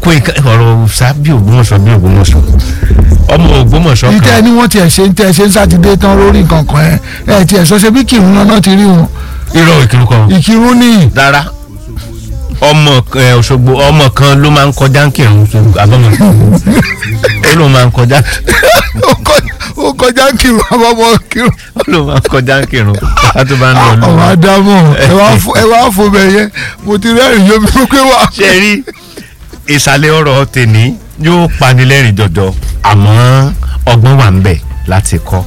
pé ọ̀rọ̀ sábì Ògbómọ̀ṣọ́ ọmọ Ògbómọ̀ṣọ́ kan. ìtẹ́ ni wọ́n tiẹ̀ ṣe ń tẹ́ ṣe ń sátidé tán lórí nǹkan kan ẹ̀ tiẹ̀ sọ ṣe bí Ìkìrun náà ti rí wọn. irọ́ Ìkìrun kan. Ìkìrun ní. rárá ọmọ Òṣogbo ọmọ kan ló máa ń kọjá ń kírun àbọ̀mọ̀ ó ló máa ń kọjá. ó kọjá ń kírun àbọ̀mọ̀ kírun. ó ló máa ń kọjá ń kírun a tó bá ń lọ lọ. ọ̀rọ̀ àdámọ̀ ẹ wá fún bẹ̀ yẹn mo ti rẹ́rìn yóò mi pé wà. ṣe rí ìsàlẹ̀ ọ̀rọ̀ tèmi yóò panilẹ́rìn jọjọ àmọ́ ọgbọ́n wà ń bẹ̀ láti kọ́.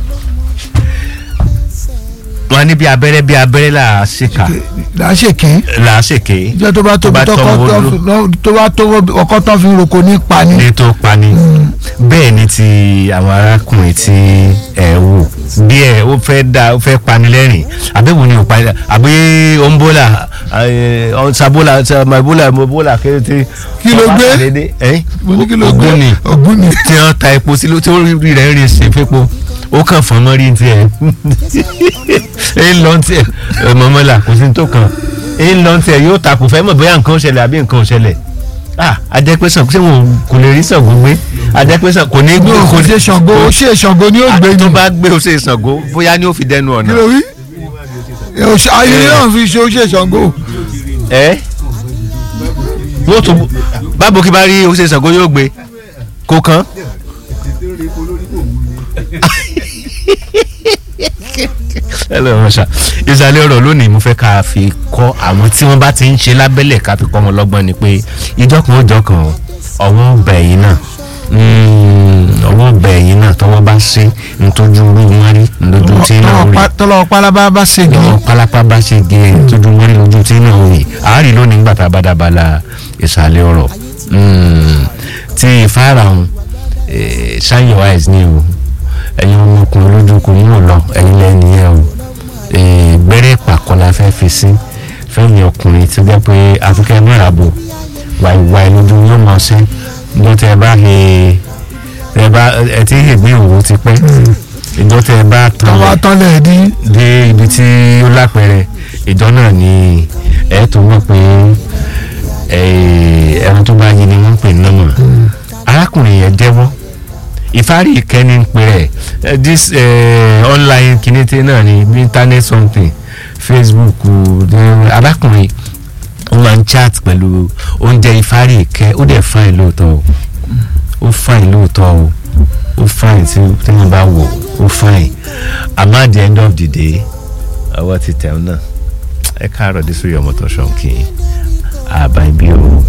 wọ́n ní bí abẹ́rẹ́ là á ṣèkà. là á ṣèké. ìjọ tó bá tó ọkọ tán fi roko ní pani. ní tó pani. bẹ́ẹ̀ ni ti àwọn arákùnrin tí ẹ wò bí ẹ ó fẹ́ panilẹ́rìn àbẹ̀wò ni ò pani àbí ombola sabola kéde. kí ló gbé mo ní kí ló gbé ògúnni tí wọ́n ta epo sí tí ó rí rẹ̀ ń rí ṣe fẹ́po ó kàn fọ́n mọ́ rí tiẹ̀ ẹ ń lọ tiẹ̀ mọ́mọ́là kò sí tó kàn ẹ ń lọ tiẹ̀ yóò ta kò fẹ́ mọ̀ bóyá nǹkan ó ṣẹlẹ̀ àbí nǹkan ó ṣẹlẹ̀ ajẹ́pẹ́sàn ṣé wọn kò lè rí Ṣàngó gbé ajẹ́pẹ́sàn kò ní gbé kò ṣe Ṣàngó ó ṣe Ṣàngó ni ó gbé ni tó bá gbé ó ṣe Ṣàngó bóyá ni ó fi dẹnu ọ̀nà. kí ló rí ayé náà fi ṣe ó ṣe Ṣàngó. wọ́n tún bábo kí bá rí ó ṣe Ṣàngó yóò gbé kó kàn. ìsàlẹ̀ ọ̀rọ̀ lónìí mo fẹ́ ká fi kọ́ àwọn tí wọ́n bá ti ń ṣe lábẹ́lẹ̀ ká fi kọ́ wọn lọ́gbọ́n ni pé ìjọkan ó jọkan ọwọ́ ọbẹ̀ yìí náà ọwọ́ ọbẹ̀ yìí náà tọwọ́ bá ṣe ntójú orí wọn rí lójú tí náà rí tọ́lọ́ pálábá bá ṣe gé pálápá bá ṣe gé ntójú wọn rí lójú tí náà rí àárín lónìí nígbà tá a bá dábàlà ìsàlẹ̀ ọ̀rọ̀ tí ìfarahàn shine your eyes ni o ẹ̀yin ọmọkùnrin lójú kò mú lọ ẹ̀yin lẹ́nu yẹn o gbẹ́rẹ́ pàkọ́ la fẹ́ fi sí fẹ́yìn ọkùnrin tí jẹ́ pé afúkẹ́ mẹ́ra bò wàìwàì lójú yóò mọ̀ sí ìjọ tẹ bá ẹ ti gbé òwò ti pẹ́ ìjọ tẹ bá tọ́lẹ̀ dé ibi tí ó lápẹẹrẹ ìjọ náà ni ẹ tó mọ̀ pé ẹran tó bá yí ni wọ́n ń pè ní nọ́mọ̀ arákùnrin yẹn jẹ́wọ́ ìfárí ìkẹ́ni ń pè rẹ̀ this online kìnìtì náà ni internet something Facebook arákùnrin ó máa ń chat pẹ̀lú oúnjẹ ìfárí ìkẹ́ ó dẹ̀ fine lóòótọ́ ó fine lóòótọ́ ó fine tí wọ́n bá wò ó fine àmọ́ at the end of the day ọwọ́ ti tẹ̀ ọ́ náà ẹ káàárọ̀ dé sórí ọmọ tó ṣọ̀nkì àbá ibi o.